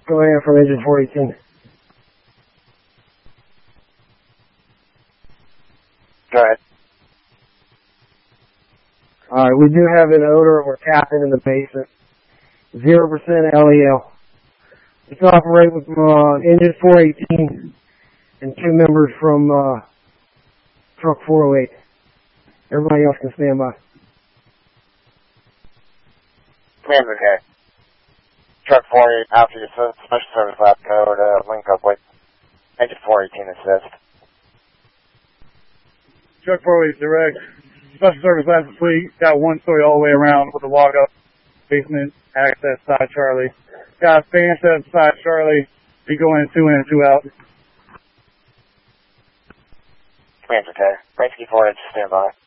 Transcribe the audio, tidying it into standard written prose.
Go ahead from engine 418. Go ahead. Alright, we do have an odor or captain in the basement. 0% LEL. Let's operate with engine 418 and 2 members from truck 408. Everybody else can stand by. Command's okay. Truck 408 after your special service lap code, link up with engine 418 assist. Truck 408 direct. Special service lap complete. Got 1 story all the way around with a walk up basement access side Charlie. Got a fan set side Charlie. Be going 2 in and 2 out. Command's okay. Range 4 stand by.